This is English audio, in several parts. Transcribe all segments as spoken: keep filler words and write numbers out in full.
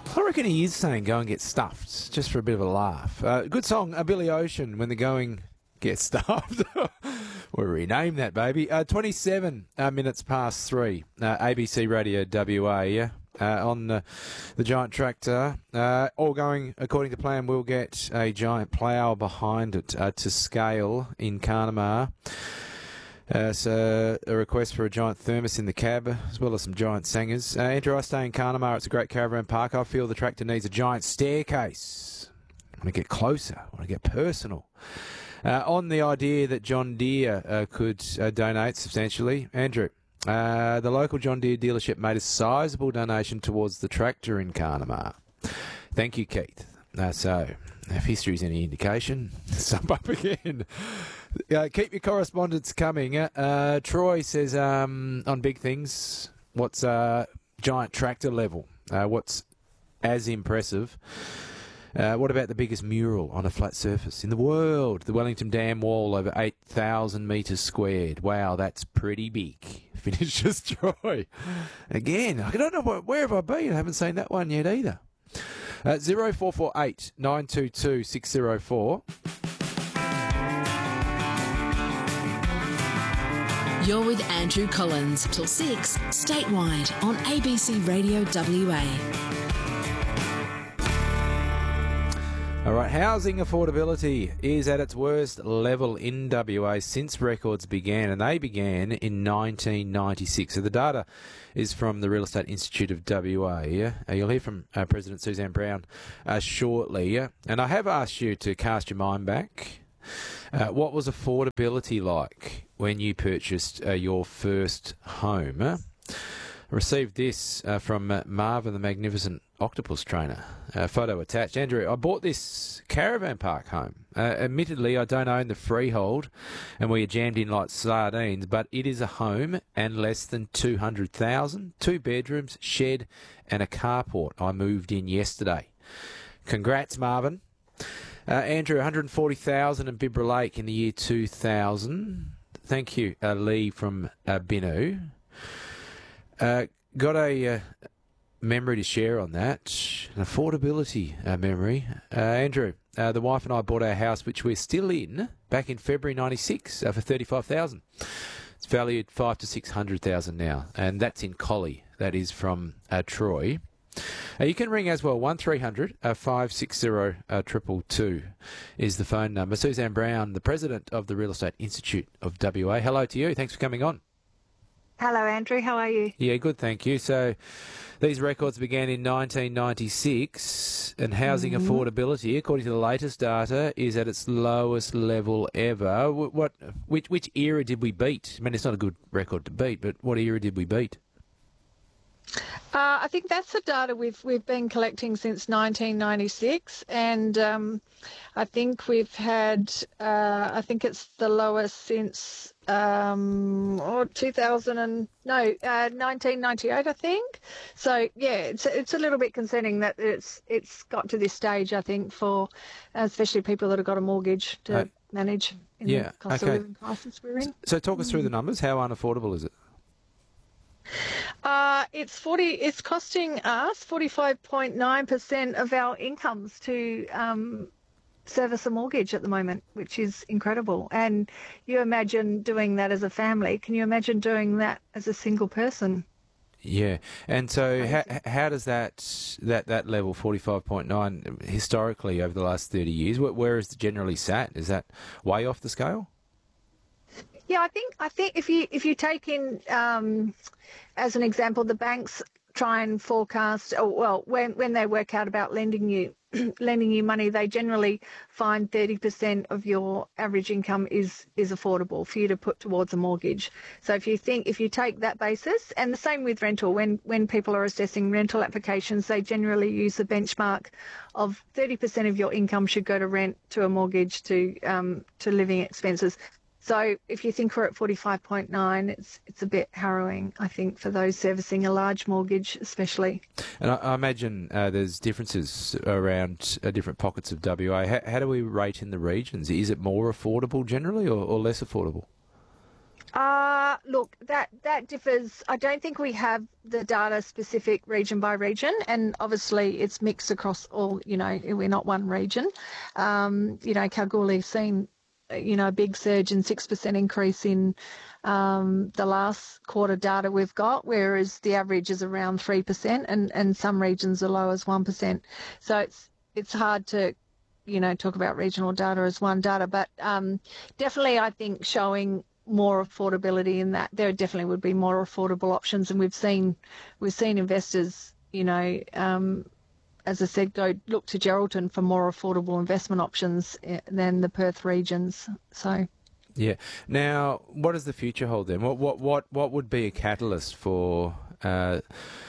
I reckon he is saying go and get stuffed, just for a bit of a laugh. Uh, good song, uh, Billy Ocean, When the Going Gets Stuffed. We'll rename that, baby. Uh, twenty-seven uh, minutes past three. Uh, A B C Radio W A, yeah? Uh, on uh, the giant tractor. Uh, all going according to plan. We'll get a giant plough behind it uh, to scale in Carnamar. Uh, so a request for a giant thermos in the cab, as well as some giant sangers. Uh, Andrew, I stay in Carnamar. It's a great caravan park. I feel the tractor needs a giant staircase. I want to get closer. I want to get personal. Uh, on the idea that John Deere uh, could uh, donate substantially, Andrew, uh, the local John Deere dealership made a sizable donation towards the tractor in Carnamar. Thank you, Keith. Uh, so, if history's any indication, sum up again. Uh, keep your correspondence coming. Uh, Troy says um, on big things, what's uh, giant tractor level? Uh, what's as impressive? Uh, what about the biggest mural on a flat surface in the world? The Wellington Dam wall, over eight thousand metres squared. Wow, that's pretty big. Finishes Troy. Again, I don't know where, where have I been? I haven't seen that one yet either. Uh, zero four four eight nine two two six zero four. You're with Andrew Collins till six, statewide on A B C Radio W A. All right, housing affordability is at its worst level in W A since records began, and they began in nineteen ninety-six. So the data is from the Real Estate Institute of W A. Yeah? Uh, you'll hear from uh, President Suzanne Brown uh, shortly. Yeah? And I have asked you to cast your mind back. Uh, what was affordability like when you purchased uh, your first home? Uh, I received this uh, from uh, Marvin, the magnificent octopus trainer. Uh, photo attached. Andrew, I bought this caravan park home. Uh, admittedly, I don't own the freehold, and we are jammed in like sardines, but it is a home and less than two hundred thousand dollars, two bedrooms, shed, and a carport. I moved in yesterday. Congrats, Marvin. Uh, Andrew, one hundred forty thousand dollars in Bibra Lake in the year two thousand. Thank you, uh, Lee from uh, Binu. Uh, got a uh, memory to share on that, an affordability uh, memory. Uh, Andrew, uh, the wife and I bought our house, which we're still in, back in February ninety-six uh, for thirty-five thousand dollars. It's valued five to six hundred thousand dollars now, and that's in Collie. That is from uh, Troy. Uh, you can ring as well, one three hundred five six zero two two two is the phone number. Suzanne Brown, the President of the Real Estate Institute of W A. Hello to you. Thanks for coming on. Hello, Andrew. How are you? Yeah, good, thank you. So these records began in nineteen ninety-six, and housing mm-hmm. affordability, according to the latest data, is at its lowest level ever. What, which, which era did we beat? I mean, it's not a good record to beat, but what era did we beat? Uh, I think that's the data we've we've been collecting since nineteen ninety-six, and um, I think we've had uh, I think it's the lowest since um, oh, two thousand and no uh, nineteen ninety-eight, I think. So yeah, it's it's a little bit concerning that it's it's got to this stage. I think for especially people that have got a mortgage to uh, manage in yeah, the cost okay. of living crisis we're in. So talk us through the numbers. How unaffordable is it? Uh, it's forty. It's costing us forty-five point nine percent of our incomes to um, service a mortgage at the moment, which is incredible. And you imagine doing that as a family. Can you imagine doing that as a single person? Yeah, and so how, how does that that that level forty-five point nine historically over the last thirty years? Where, where is it generally sat? Is that way off the scale? Yeah, I think I think if you if you take in um, as an example, the banks try and forecast. Oh, well, when when they work out about lending you lending you money, they generally find thirty percent of your average income is is affordable for you to put towards a mortgage. So if you think if you take that basis, and the same with rental, when when people are assessing rental applications, they generally use the benchmark of thirty percent of your income should go to rent, to a mortgage, to um, to living expenses. So if you think we're at forty-five point nine, it's it's a bit harrowing, I think, for those servicing a large mortgage especially. And I, I imagine uh, there's differences around uh, different pockets of W A. How, how do we rate in the regions? Is it more affordable generally or, or less affordable? Uh, look, that, that differs. I don't think we have the data specific region by region, and obviously it's mixed across all, you know, we're not one region. Um, you know, Kalgoorlie's seen, you know, a big surge and six percent increase in um, the last quarter data we've got, whereas the average is around three percent, and, and some regions are low as one percent. So it's it's hard to, you know, talk about regional data as one data, but um, definitely I think showing more affordability in that there definitely would be more affordable options, and we've seen we've seen investors, you know, um, as I said, go look to Geraldton for more affordable investment options than the Perth regions. So, yeah. Now, what does the future hold then? What what what what would be a catalyst for uh,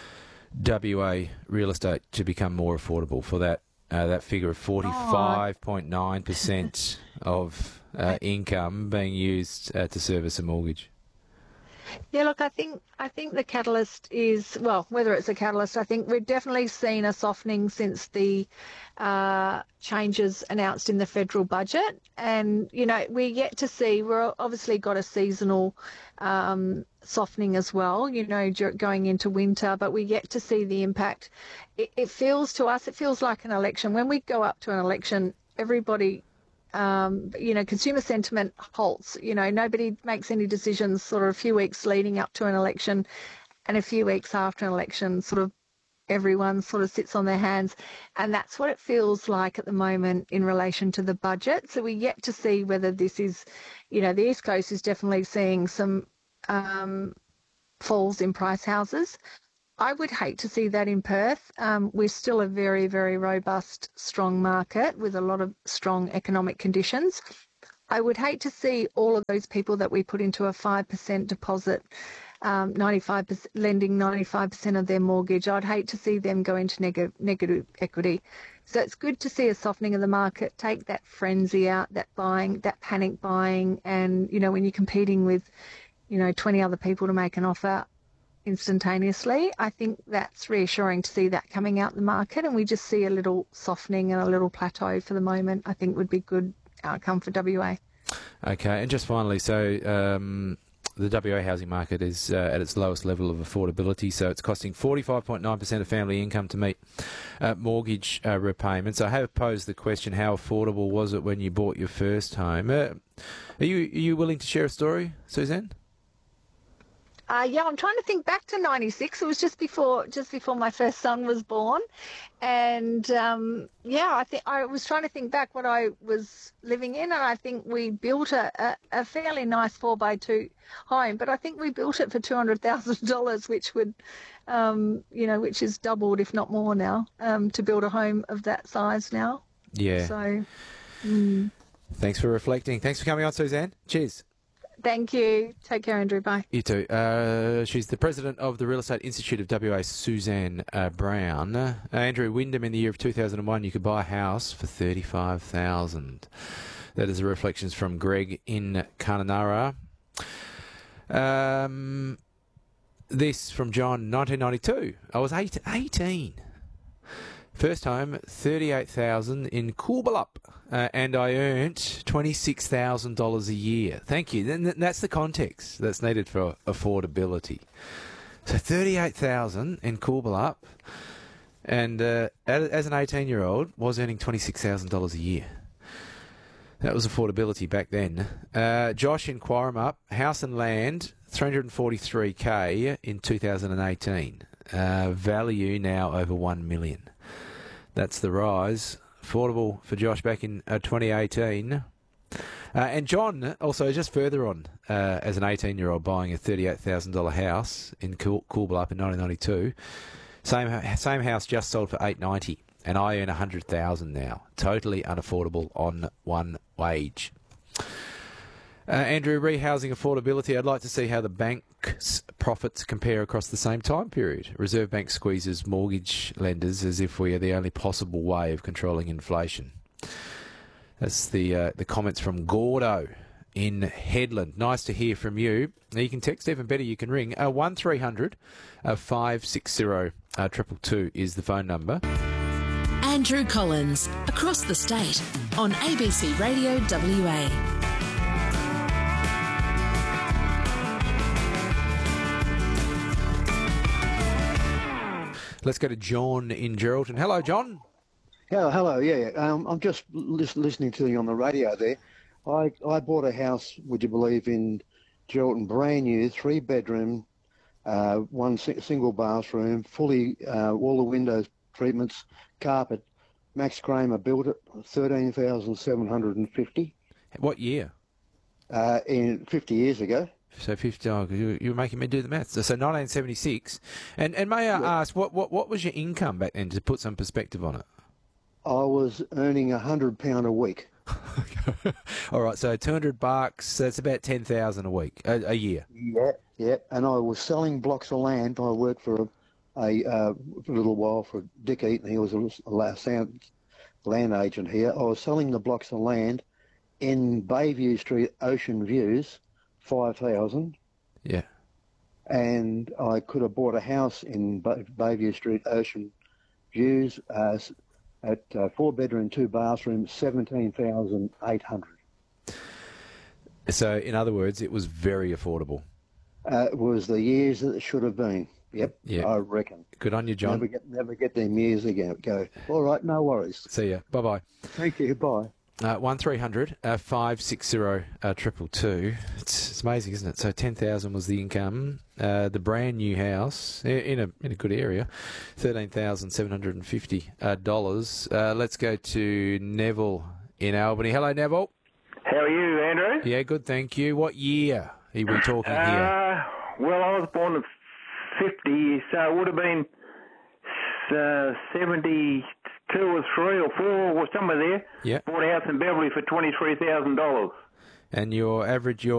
W A real estate to become more affordable? For that uh, that figure of forty-five point nine percent of uh, income being used uh, to service a mortgage. Yeah, look, I think I think the catalyst is, well, whether it's a catalyst, I think we've definitely seen a softening since the uh, changes announced in the federal budget. And, you know, we're yet to see, we're obviously got a seasonal um, softening as well, you know, going into winter, but we're yet to see the impact. It, it feels to us, it feels like an election. When we go up to an election, everybody... Um, you know, consumer sentiment halts. You know, nobody makes any decisions sort of a few weeks leading up to an election, and a few weeks after an election, sort of everyone sort of sits on their hands. And that's what it feels like at the moment in relation to the budget. So we're yet to see whether this is, you know, the East Coast is definitely seeing some um, falls in price houses. I would hate to see that in Perth. Um, we're still a very, very robust, strong market with a lot of strong economic conditions. I would hate to see all of those people that we put into a five percent deposit, um, ninety-five percent lending ninety-five percent of their mortgage. I'd hate to see them go into neg- negative equity. So it's good to see a softening of the market, take that frenzy out, that buying, that panic buying. And, you know, when you're competing with, you know, twenty other people to make an offer instantaneously, I think that's reassuring to see that coming out the market, and we just see a little softening and a little plateau for the moment. I think would be good outcome for W A. Okay, and just finally, so um, the W A housing market is uh, at its lowest level of affordability, so it's costing forty-five point nine percent of family income to meet uh, mortgage uh, repayments. I have posed the question, how affordable was it when you bought your first home? Uh, are you are you willing to share a story, Suzanne? Uh, yeah, I'm trying to think back to ninety-six. It was just before just before my first son was born. And, um, yeah, I think I was trying to think back what I was living in, and I think we built a, a, a fairly nice four by two home, but I think we built it for two hundred thousand dollars, which would, um, you know, which is doubled, if not more now, um, to build a home of that size now. Yeah. So, mm. Thanks for reflecting. Thanks for coming on, Suzanne. Cheers. Thank you. Take care, Andrew. Bye. You too. Uh, she's the president of the Real Estate Institute of W A, Suzanne uh, Brown. Uh, Andrew Wyndham, in the year of two thousand one, you could buy a house for thirty-five thousand dollars. That is the reflections from Greg in Kununurra. Um, this from John, nineteen ninety-two. I was eight, eighteen. First home, thirty-eight thousand dollars in Coolbalup, uh, and I earned twenty-six thousand dollars a year. Thank you. And that's the context that's needed for affordability. So thirty-eight thousand dollars in Coolbalup, and uh, as an eighteen-year-old, was earning twenty-six thousand dollars a year. That was affordability back then. Uh, Josh in Quarramup, house and land, three hundred forty-three thousand in two thousand eighteen. Uh, value now over one million dollars. That's the rise. Affordable for Josh back in uh, twenty eighteen. Uh, and John, also just further on, uh, as an eighteen-year-old buying a thirty-eight thousand dollars house in Cool- Coolbalup in nineteen ninety-two. Same same house just sold for eight hundred ninety dollars, and I earn one hundred thousand dollars now. Totally unaffordable on one wage. Uh, Andrew, rehousing affordability. I'd like to see how the bank's profits compare across the same time period. Reserve Bank squeezes mortgage lenders as if we are the only possible way of controlling inflation. That's the uh, the comments from Gordo in Headland. Nice to hear from you. Now you can text, even better, you can ring. Uh, one three hundred five six zero two two two is the phone number. Andrew Collins, across the state on A B C Radio W A. Let's go to John in Geraldton. Hello, John. Yeah, hello. Yeah, um, I'm just lis- listening to you on the radio there. I I bought a house, would you believe, in Geraldton, brand new, three bedroom, uh, one si- single bathroom, fully uh, all the windows treatments, carpet. Max Kramer built it, thirteen thousand seven hundred and fifty. What year? Uh, in fifty years ago. So fifty. Oh, you, you were making me do the maths. So nineteen seventy-six. And and may I Yeah. ask, what, what what was your income back then, to put some perspective on it? I was earning a hundred pound a week. All right. So two hundred bucks. That's about ten thousand a week, a, a year. Yeah, yeah. And I was selling blocks of land. I worked for a, a, uh, for a little while for Dick Eaton. He was a, a la- sound land agent here. I was selling the blocks of land in Bayview Street, Ocean Views, five thousand. Yeah. And I could have bought a house in Bay- Bayview Street, Ocean Views, uh, s- at uh, four bedroom, two bathrooms, seventeen thousand eight hundred. So in other words, it was very affordable. Uh, it was the years that it should have been. Yep, Yeah. I reckon. Good on you, John. Never get, never get them years ago. Go. All right, no worries. See ya. Bye bye. Thank you. Bye. Uh, one three hundred uh, five six zero uh, triple two. It's, it's amazing, isn't it? So ten thousand was the income. Uh, the brand new house i- in a in a good area, thirteen thousand seven hundred and fifty uh, dollars. Uh, let's go to Neville in Albany. Hello, Neville. How are you, Andrew? Yeah, good, thank you. What year are we talking here? Uh, well, I was born in fifty, so it would have been uh, seventy-two or three or four or somewhere there. Yeah. Bought a house in Beverly for twenty-three thousand dollars. And your average your